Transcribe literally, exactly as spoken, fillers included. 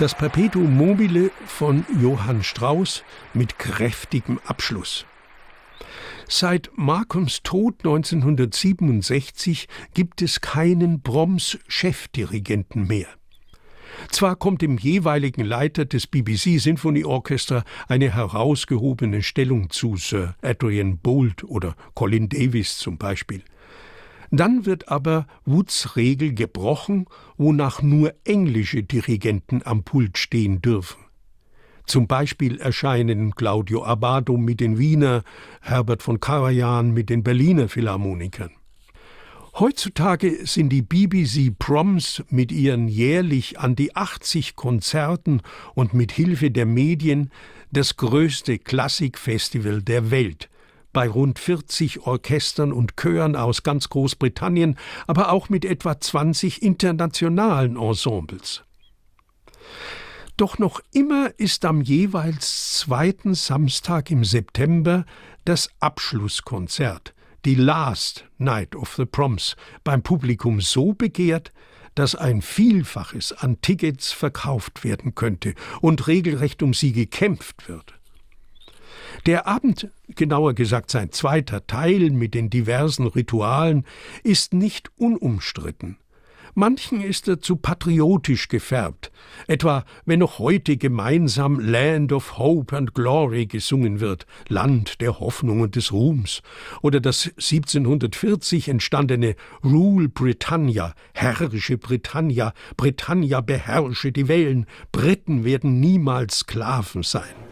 Das Perpetuum mobile von Johann Strauss mit kräftigem Abschluss. Seit Markhams Tod neunzehnhundertsiebenundsechzig gibt es keinen Brahms-Chefdirigenten mehr. Zwar kommt dem jeweiligen Leiter des B B C Symphony Orchestra eine herausgehobene Stellung zu, Sir Adrian Boult oder Colin Davis zum Beispiel. Dann wird aber Woods Regel gebrochen, wonach nur englische Dirigenten am Pult stehen dürfen. Zum Beispiel erscheinen Claudio Abbado mit den Wiener, Herbert von Karajan mit den Berliner Philharmonikern. Heutzutage sind die B B C Proms mit ihren jährlich an die achtzig Konzerten und mit Hilfe der Medien das größte Klassikfestival der Welt, bei rund vierzig Orchestern und Chören aus ganz Großbritannien, aber auch mit etwa zwanzig internationalen Ensembles. Doch noch immer ist am jeweils zweiten Samstag im September das Abschlusskonzert, die Last Night of the Proms, beim Publikum so begehrt, dass ein Vielfaches an Tickets verkauft werden könnte und regelrecht um sie gekämpft wird. Der Abend, genauer gesagt sein zweiter Teil mit den diversen Ritualen, ist nicht unumstritten. Manchen ist er zu patriotisch gefärbt, etwa wenn noch heute gemeinsam Land of Hope and Glory gesungen wird, Land der Hoffnung und des Ruhms, oder das siebzehnhundertvierzig entstandene Rule Britannia, herrsche Britannia, Britannia beherrsche die Wellen, Briten werden niemals Sklaven sein.